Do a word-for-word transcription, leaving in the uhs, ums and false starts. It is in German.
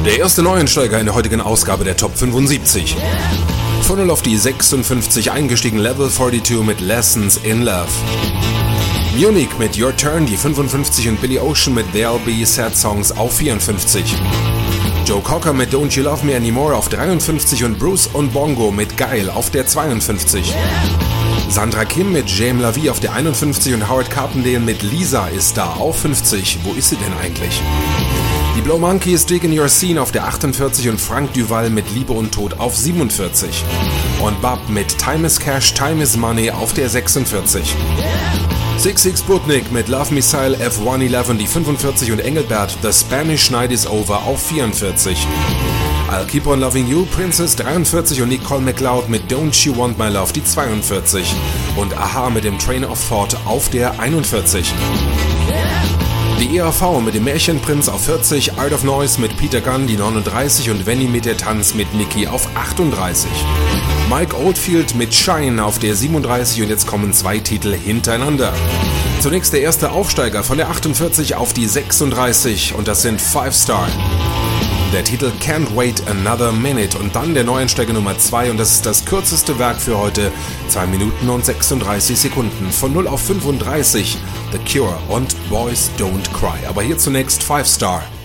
Der erste Neuensteiger in der heutigen Ausgabe der Top fünfundsiebzig. Von null auf die sechsundfünfzig eingestiegen Level zweiundvierzig mit Lessons in Love. Munich mit Your Turn, die fünfundfünfzig, und Billy Ocean mit There'll Be Sad Songs auf vierundfünfzig. Joe Cocker mit Don't You Love Me Anymore auf dreiundfünfzig und Bruce und Bongo mit Geil auf der zweiundfünfzig. Sandra Kim mit James La Vie auf der einundfünfzig und Howard Carpendale mit Lisa ist da auf fünfzig. Wo ist sie denn eigentlich? Die Blow Monkeys Dig in Your Scene auf der achtundvierzig und Frank Duval mit Liebe und Tod auf siebenundvierzig. Und Bab mit Time is Cash, Time is Money auf der sechsundvierzig. six six Sputnik mit Love Missile F hundertelf die fünfundvierzig und Engelbert The Spanish Night is Over auf vierundvierzig. I'll Keep on Loving You, Princess dreiundvierzig und Nicole McLeod mit Don't You Want My Love die zweiundvierzig. Und Aha mit dem Train of Thought auf der einundvierzig. Die E R V mit dem Märchenprinz auf vierzig, Art of Noise mit Peter Gunn die neununddreißig und Venny mit der Tanz mit Nicki auf achtunddreißig. Mike Oldfield mit Shine auf der siebenunddreißig und jetzt kommen zwei Titel hintereinander. Zunächst der erste Aufsteiger von der achtundvierzig auf die sechsunddreißig und das sind Five Star. Der Titel Can't Wait Another Minute und dann der Neueinsteiger Nummer zwei und das ist das kürzeste Werk für heute, zwei Minuten und sechsunddreißig Sekunden, von null auf fünfunddreißig, The Cure und Boys Don't Cry. Aber hier zunächst Five Star.